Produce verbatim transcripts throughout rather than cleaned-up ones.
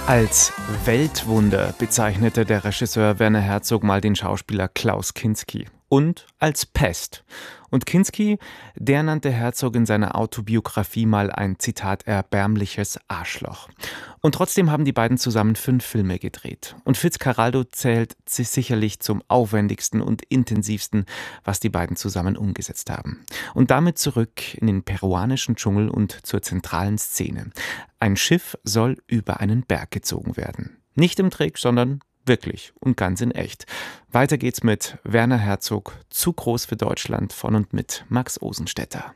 Als Weltwunder bezeichnete der Regisseur Werner Herzog mal den Schauspieler Klaus Kinski. Und als Pest. Und Kinski, der nannte Herzog in seiner Autobiografie mal ein, Zitat, erbärmliches Arschloch. Und trotzdem haben die beiden zusammen fünf Filme gedreht. Und Fitzcarraldo zählt sich sicherlich zum aufwendigsten und intensivsten, was die beiden zusammen umgesetzt haben. Und damit zurück in den peruanischen Dschungel und zur zentralen Szene. Ein Schiff soll über einen Berg gezogen werden. Nicht im Trick, sondern wirklich und ganz in echt. Weiter geht's mit Werner Herzog, Zu groß für Deutschland, von und mit Max Osenstetter.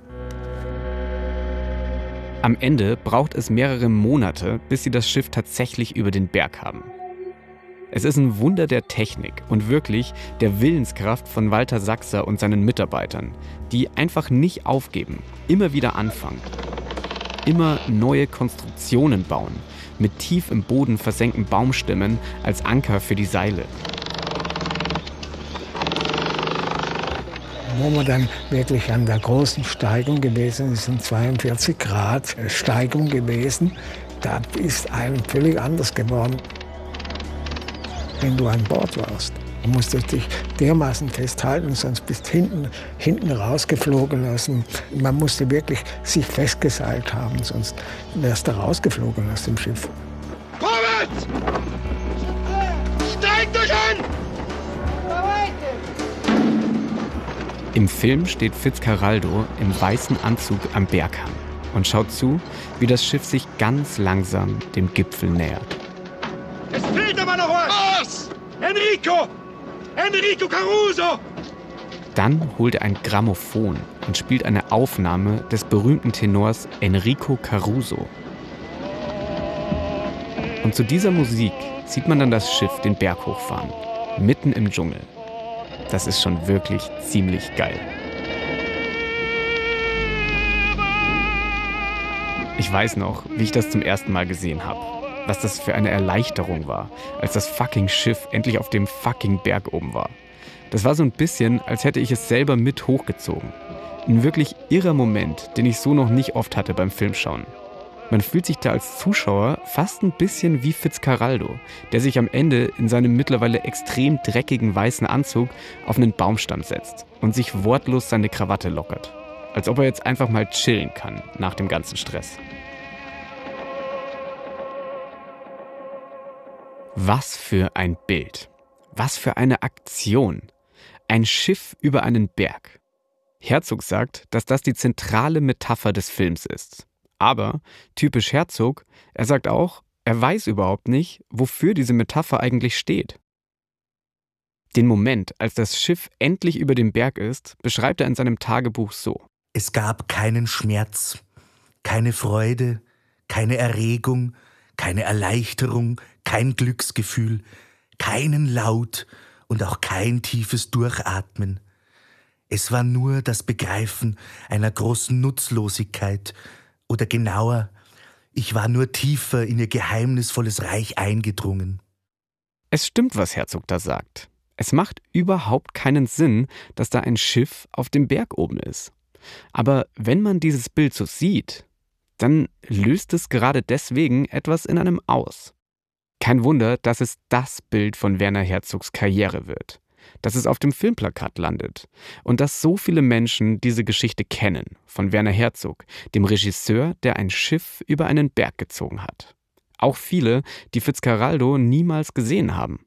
Am Ende braucht es mehrere Monate, bis sie das Schiff tatsächlich über den Berg haben. Es ist ein Wunder der Technik und wirklich der Willenskraft von Walter Sachser und seinen Mitarbeitern, die einfach nicht aufgeben, immer wieder anfangen. Immer neue Konstruktionen bauen, mit tief im Boden versenkten Baumstämmen als Anker für die Seile. Wo man dann wirklich an der großen Steigung gewesen ist, sind zweiundvierzig Grad Steigung gewesen, da ist einem völlig anders geworden, wenn du an Bord warst. Du musstest dich dermaßen festhalten, sonst bist hinten, hinten rausgeflogen. Aus dem, man musste wirklich sich festgeseilt haben, sonst wärst du rausgeflogen aus dem Schiff. Vorwärts! Steigt euch an! Im Film steht Fitzcarraldo im weißen Anzug am Berghang und schaut zu, wie das Schiff sich ganz langsam dem Gipfel nähert. Es fehlt aber noch was! Enrico! Enrico Caruso! Dann holt er ein Grammophon und spielt eine Aufnahme des berühmten Tenors Enrico Caruso. Und zu dieser Musik sieht man dann das Schiff den Berg hochfahren, mitten im Dschungel. Das ist schon wirklich ziemlich geil. Ich weiß noch, wie ich das zum ersten Mal gesehen habe. Was das für eine Erleichterung war, als das fucking Schiff endlich auf dem fucking Berg oben war. Das war so ein bisschen, als hätte ich es selber mit hochgezogen. Ein wirklich irrer Moment, den ich so noch nicht oft hatte beim Filmschauen. Man fühlt sich da als Zuschauer fast ein bisschen wie Fitzcarraldo, der sich am Ende in seinem mittlerweile extrem dreckigen weißen Anzug auf einen Baumstamm setzt und sich wortlos seine Krawatte lockert. Als ob er jetzt einfach mal chillen kann nach dem ganzen Stress. Was für ein Bild. Was für eine Aktion. Ein Schiff über einen Berg. Herzog sagt, dass das die zentrale Metapher des Films ist. Aber, typisch Herzog, er sagt auch, er weiß überhaupt nicht, wofür diese Metapher eigentlich steht. Den Moment, als das Schiff endlich über dem Berg ist, beschreibt er in seinem Tagebuch so. Es gab keinen Schmerz, keine Freude, keine Erregung, keine Erleichterung, kein Glücksgefühl, keinen Laut und auch kein tiefes Durchatmen. Es war nur das Begreifen einer großen Nutzlosigkeit, oder genauer, ich war nur tiefer in ihr geheimnisvolles Reich eingedrungen. Es stimmt, was Herzog da sagt. Es macht überhaupt keinen Sinn, dass da ein Schiff auf dem Berg oben ist. Aber wenn man dieses Bild so sieht, dann löst es gerade deswegen etwas in einem aus. Kein Wunder, dass es das Bild von Werner Herzogs Karriere wird, dass es auf dem Filmplakat landet und dass so viele Menschen diese Geschichte kennen von Werner Herzog, dem Regisseur, der ein Schiff über einen Berg gezogen hat. Auch viele, die Fitzcarraldo niemals gesehen haben.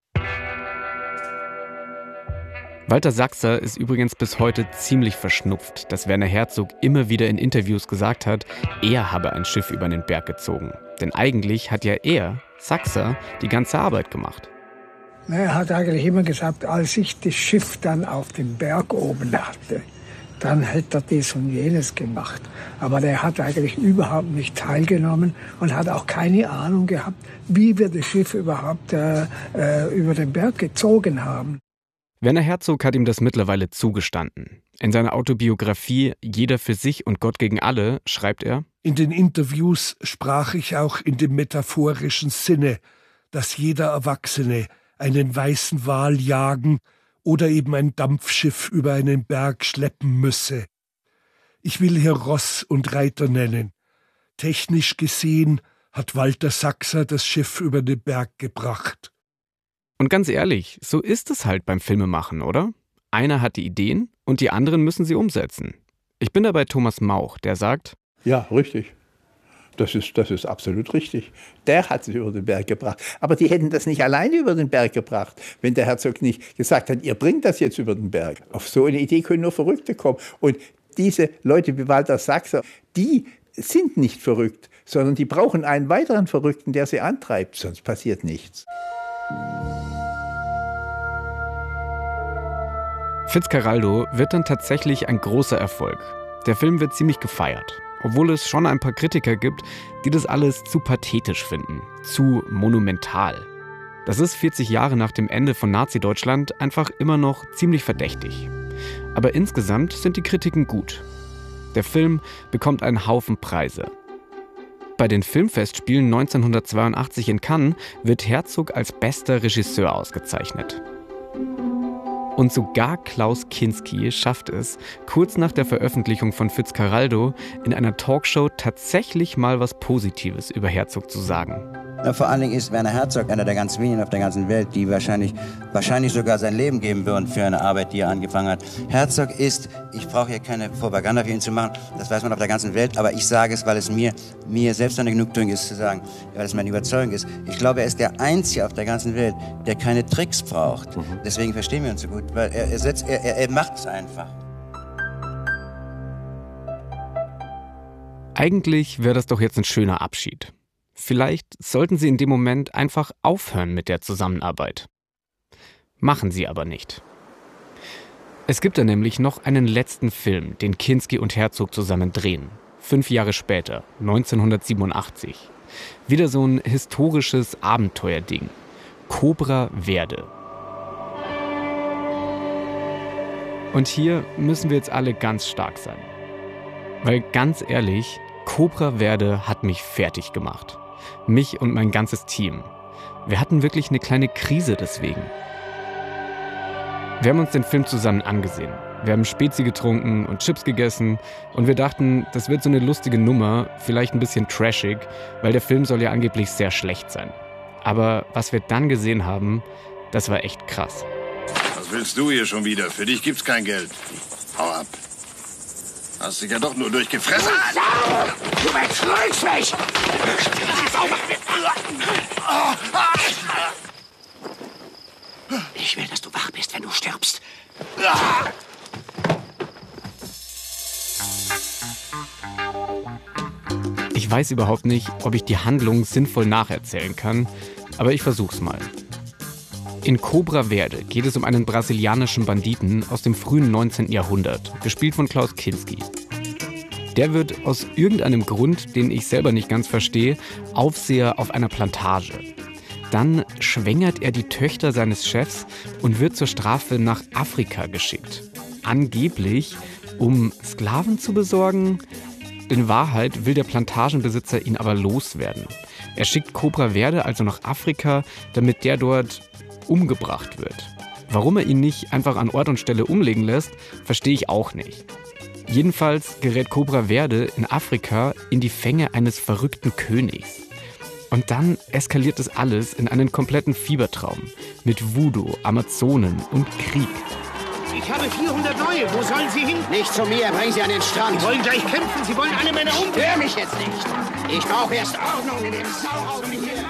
Walter Sachser ist übrigens bis heute ziemlich verschnupft, dass Werner Herzog immer wieder in Interviews gesagt hat, er habe ein Schiff über den Berg gezogen. Denn eigentlich hat ja er, Sachser, die ganze Arbeit gemacht. Er hat eigentlich immer gesagt, als ich das Schiff dann auf dem Berg oben hatte, dann hätte er das und jenes gemacht. Aber der hat eigentlich überhaupt nicht teilgenommen und hat auch keine Ahnung gehabt, wie wir das Schiff überhaupt äh, äh, über den Berg gezogen haben. Werner Herzog hat ihm das mittlerweile zugestanden. In seiner Autobiografie Jeder für sich und Gott gegen alle schreibt er: In den Interviews sprach ich auch in dem metaphorischen Sinne, dass jeder Erwachsene einen weißen Wal jagen oder eben ein Dampfschiff über einen Berg schleppen müsse. Ich will hier Ross und Reiter nennen. Technisch gesehen hat Walter Saxer das Schiff über den Berg gebracht. Und ganz ehrlich, so ist es halt beim Filmemachen, oder? Einer hat die Ideen und die anderen müssen sie umsetzen. Ich bin da bei Thomas Mauch, der sagt: Ja, richtig. Das ist, das ist absolut richtig. Der hat sie über den Berg gebracht. Aber die hätten das nicht alleine über den Berg gebracht, wenn der Herzog nicht gesagt hat, ihr bringt das jetzt über den Berg. Auf so eine Idee können nur Verrückte kommen. Und diese Leute wie Walter Saxer, die sind nicht verrückt, sondern die brauchen einen weiteren Verrückten, der sie antreibt, sonst passiert nichts. Fitzcarraldo wird dann tatsächlich ein großer Erfolg. Der Film wird ziemlich gefeiert, obwohl es schon ein paar Kritiker gibt, die das alles zu pathetisch finden, zu monumental. Das ist vierzig Jahre nach dem Ende von Nazi-Deutschland einfach immer noch ziemlich verdächtig. Aber insgesamt sind die Kritiken gut. Der Film bekommt einen Haufen Preise. Bei den Filmfestspielen neunzehnhundertzweiundachtzig in Cannes wird Herzog als bester Regisseur ausgezeichnet. Und sogar Klaus Kinski schafft es, kurz nach der Veröffentlichung von Fitzcarraldo in einer Talkshow tatsächlich mal was Positives über Herzog zu sagen. Ja, vor allen Dingen ist Werner Herzog einer der ganz wenigen auf der ganzen Welt, die wahrscheinlich, wahrscheinlich sogar sein Leben geben würden für eine Arbeit, die er angefangen hat. Herzog ist, ich brauche hier keine Propaganda für ihn zu machen, das weiß man auf der ganzen Welt, aber ich sage es, weil es mir, mir selbst eine Genugtuung ist zu sagen, weil es meine Überzeugung ist. Ich glaube, er ist der Einzige auf der ganzen Welt, der keine Tricks braucht. Mhm. Deswegen verstehen wir uns so gut, weil er, er, setzt, er, er, er macht es einfach. Eigentlich wäre das doch jetzt ein schöner Abschied. Vielleicht sollten Sie in dem Moment einfach aufhören mit der Zusammenarbeit. Machen Sie aber nicht. Es gibt da nämlich noch einen letzten Film, den Kinski und Herzog zusammen drehen. Fünf Jahre später, neunzehnhundertsiebenundachtzig. Wieder so ein historisches Abenteuerding. Cobra Verde. Und hier müssen wir jetzt alle ganz stark sein. Weil ganz ehrlich, Cobra Verde hat mich fertig gemacht. Mich und mein ganzes Team. Wir hatten wirklich eine kleine Krise deswegen. Wir haben uns den Film zusammen angesehen. Wir haben Spezi getrunken und Chips gegessen und wir dachten, das wird so eine lustige Nummer, vielleicht ein bisschen trashig, weil der Film soll ja angeblich sehr schlecht sein. Aber was wir dann gesehen haben, das war echt krass. Was willst du hier schon wieder? Für dich gibt's kein Geld. Hau ab. Hast dich ja doch nur durchgefressen. Du betrügst mich! Ich will, dass du wach bist, wenn du stirbst. Ich weiß überhaupt nicht, ob ich die Handlung sinnvoll nacherzählen kann, aber ich versuch's mal. In Cobra Verde geht es um einen brasilianischen Banditen aus dem frühen neunzehnten Jahrhundert, gespielt von Klaus Kinski. Der wird aus irgendeinem Grund, den ich selber nicht ganz verstehe, Aufseher auf einer Plantage. Dann schwängert er die Töchter seines Chefs und wird zur Strafe nach Afrika geschickt. Angeblich, um Sklaven zu besorgen. In Wahrheit will der Plantagenbesitzer ihn aber loswerden. Er schickt Cobra Verde also nach Afrika, damit der dort umgebracht wird. Warum er ihn nicht einfach an Ort und Stelle umlegen lässt, verstehe ich auch nicht. Jedenfalls gerät Cobra Verde in Afrika in die Fänge eines verrückten Königs. Und dann eskaliert es alles in einen kompletten Fiebertraum mit Voodoo, Amazonen und Krieg. Ich habe vierhundert neue. Wo sollen sie hin? Nicht zu mir, bring sie an den Strand. Sie wollen gleich kämpfen. Sie wollen alle Männer umbringen. Hör mich jetzt nicht. Ich brauche erst Ordnung in dem Sauhaufen hier.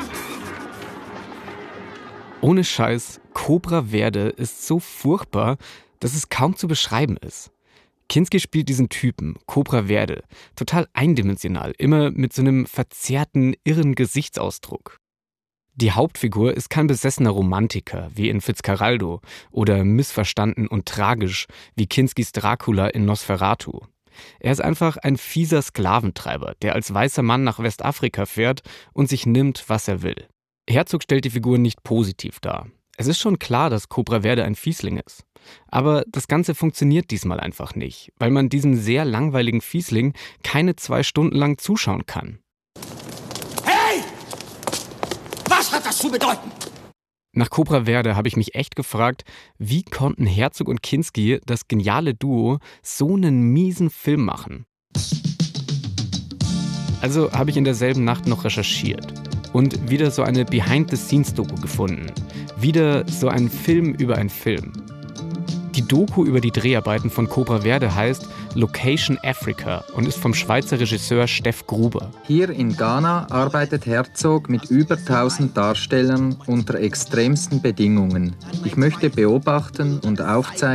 Ohne Scheiß, Cobra Verde ist so furchtbar, dass es kaum zu beschreiben ist. Kinski spielt diesen Typen, Cobra Verde, total eindimensional, immer mit so einem verzerrten, irren Gesichtsausdruck. Die Hauptfigur ist kein besessener Romantiker, wie in Fitzcarraldo, oder missverstanden und tragisch, wie Kinskis Dracula in Nosferatu. Er ist einfach ein fieser Sklaventreiber, der als weißer Mann nach Westafrika fährt und sich nimmt, was er will. Herzog stellt die Figur nicht positiv dar. Es ist schon klar, dass Cobra Verde ein Fiesling ist. Aber das Ganze funktioniert diesmal einfach nicht, weil man diesem sehr langweiligen Fiesling keine zwei Stunden lang zuschauen kann. Hey! Was hat das zu bedeuten? Nach Cobra Verde habe ich mich echt gefragt, wie konnten Herzog und Kinski, das geniale Duo, so einen miesen Film machen? Also habe ich in derselben Nacht noch recherchiert und wieder so eine Behind-the-Scenes-Doku gefunden. Wieder so ein Film über einen Film. Die Doku über die Dreharbeiten von Cobra Verde heißt Location Africa und ist vom Schweizer Regisseur Steff Gruber. Hier in Ghana arbeitet Herzog mit über tausend Darstellern unter extremsten Bedingungen. Ich möchte beobachten und aufzeigen,